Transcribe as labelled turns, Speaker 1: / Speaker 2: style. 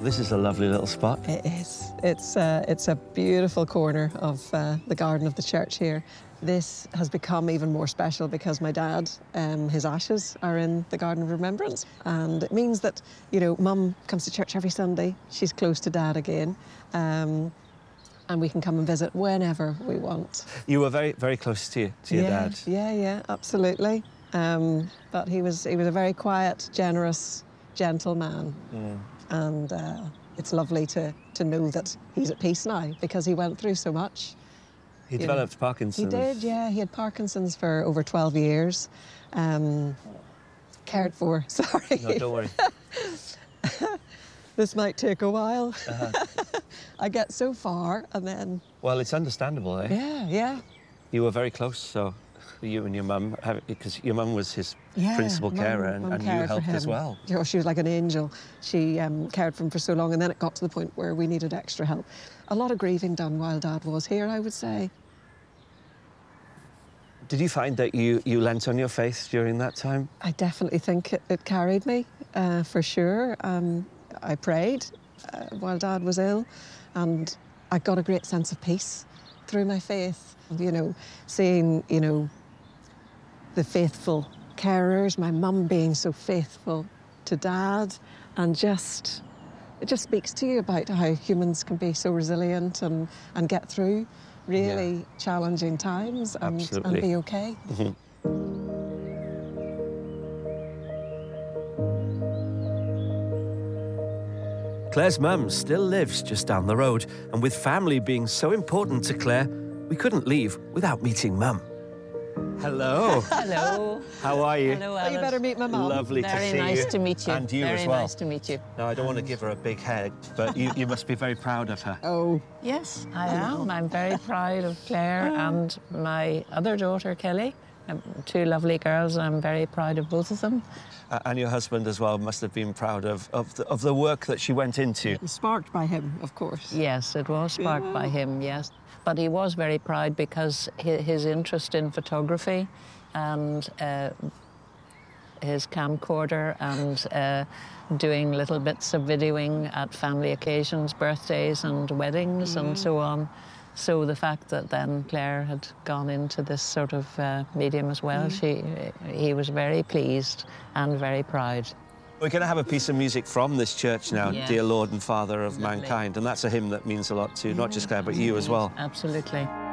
Speaker 1: This is a lovely little spot.
Speaker 2: It is. It's a beautiful corner of the garden of the church here. This has become even more special because my dad, his ashes are in the Garden of Remembrance. And it means that, you know, Mum comes to church every Sunday. She's close to Dad again. And we can come and visit whenever we want.
Speaker 1: You were very, very close to your dad.
Speaker 2: Yeah, absolutely. But he was a very quiet, generous, gentle man. And it's lovely to know that he's at peace now because he went through so much.
Speaker 1: He developed Parkinson's.
Speaker 2: He did, yeah. He had Parkinson's for over 12 years. Cared for, sorry.
Speaker 1: No, don't worry.
Speaker 2: This might take a while. I get so far and then...
Speaker 1: Well, it's understandable, eh?
Speaker 2: Yeah.
Speaker 1: You were very close, so you and your mum, because your mum was his principal carer and you helped as well.
Speaker 2: You know, she was like an angel. She cared for him for so long, and then it got to the point where we needed extra help. A lot of grieving done while Dad was here, I would say.
Speaker 1: Did you find that you lent on your faith during that time?
Speaker 2: I definitely think it carried me, for sure. I prayed while Dad was ill, and I got a great sense of peace through my faith. You know, seeing, you know, the faithful carers, my mum being so faithful to Dad, and it just speaks to you about how humans can be so resilient and get through really challenging times and be okay.
Speaker 1: Claire's mum still lives just down the road, and with family being so important to Claire, we couldn't leave without meeting Mum. Hello.
Speaker 3: Hello.
Speaker 1: How are you?
Speaker 3: Hello,
Speaker 2: Well, you better meet my mum.
Speaker 1: Lovely to see you.
Speaker 3: Very nice to meet you.
Speaker 1: And you
Speaker 3: very
Speaker 1: as well.
Speaker 3: Nice to meet you.
Speaker 1: Now, I don't want to give her a big head, but you must be very proud of her.
Speaker 2: Oh.
Speaker 3: Yes, I am. I'm very proud of Claire and my other daughter, Kelly. Two lovely girls, and I'm very proud of both of them.
Speaker 1: And your husband as well must have been proud of the work that she went into.
Speaker 2: Sparked by him, of course.
Speaker 3: Yes, it was sparked by him, yes. But he was very proud because his interest in photography and his camcorder and doing little bits of videoing at family occasions, birthdays and weddings and so on. So the fact that then Claire had gone into this sort of medium as well, he was very pleased and very proud.
Speaker 1: We're going to have a piece of music from this church now, Dear Lord and Father of Mankind, and that's a hymn that means a lot to not just Claire, but you as well.
Speaker 3: Absolutely.